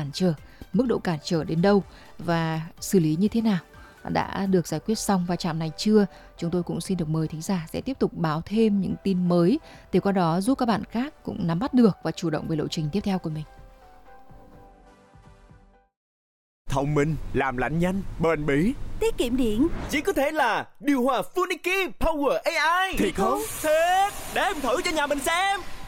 cản trở, mức độ cản trở đến đâu và xử lý như thế nào, đã được giải quyết xong va chạm này chưa? Chúng tôi cũng xin được mời thính giả sẽ tiếp tục báo thêm những tin mới để qua đó giúp các bạn khác cũng nắm bắt được và chủ động về lộ trình tiếp theo của mình. Thông minh, làm lạnh nhanh, bền bỉ, tiết kiệm điện. Chỉ có thể là điều hòa Funiki Power AI. Thiệt không? Thiệt, để em thử cho nhà mình xem.